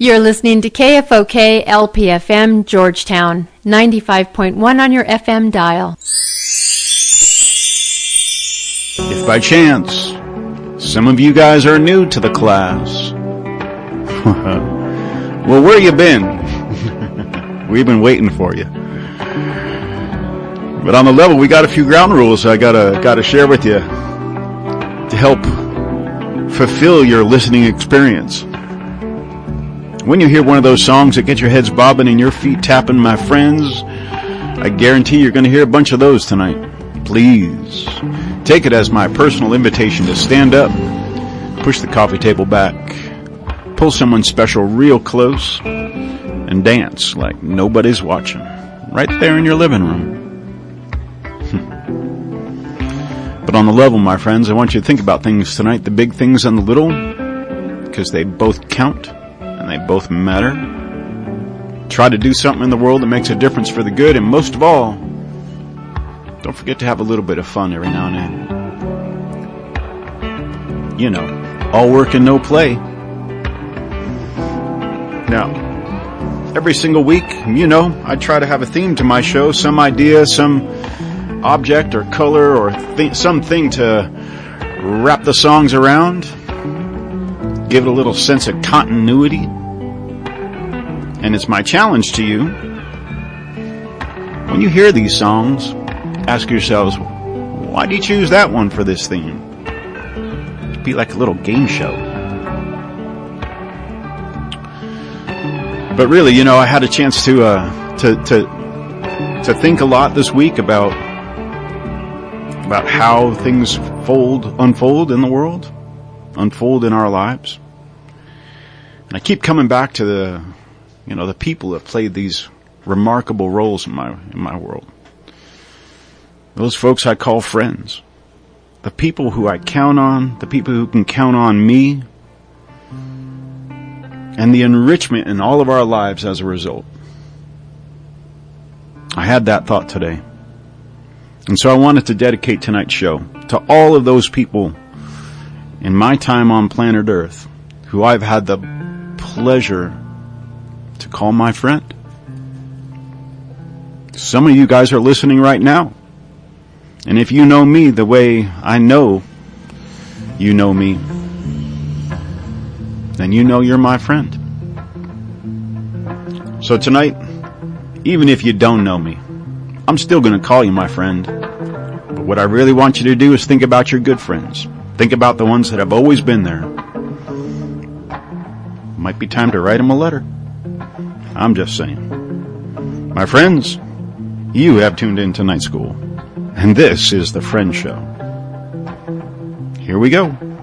You're listening to KFOK LPFM Georgetown, 95.1 on your FM dial. If by chance some of you guys are new to the class, well, where you been? We've been waiting for you. But on the level, we got a few ground rules I gotta share with you to help fulfill your listening experience. When you hear one of those songs that get your heads bobbing and your feet tapping, my friends, I guarantee you're going to hear a bunch of those tonight. Please take it as my personal invitation to stand up, push the coffee table back, pull someone special real close, and dance like nobody's watching, right there in your living room. But on the level, my friends, I want you to think about things tonight, the big things and the little, because they both count. And they both matter. Try to do something in the world that makes a difference for the good, and most of all, don't forget to have a little bit of fun every now and then. You know, all work and no play. Now, every single week, you know, I try to have a theme to my show, some idea, some object or color or something to wrap the songs around. Give it a little sense of continuity. And it's my challenge to you. When you hear these songs, ask yourselves, why do you choose that one for this theme? It'd be like a little game show. But really, you know, I had a chance to think a lot this week about how things unfold in the world, unfold in our lives. And I keep coming back to the people that played these remarkable roles in my world. Those folks I call friends. The people who I count on, the people who can count on me, and the enrichment in all of our lives as a result. I had that thought today. And so I wanted to dedicate tonight's show to all of those people in my time on planet Earth who I've had the pleasure to call my friend. Some of you guys are listening right now. And if you know me the way I know you know me, then you know you're my friend. So tonight, even if you don't know me, I'm still going to call you my friend. But what I really want you to do is think about your good friends. Think about the ones that have always been there. Might be time to write them a letter. I'm just saying. My friends, you have tuned in to Night School, and this is The Friend Show. Here we go.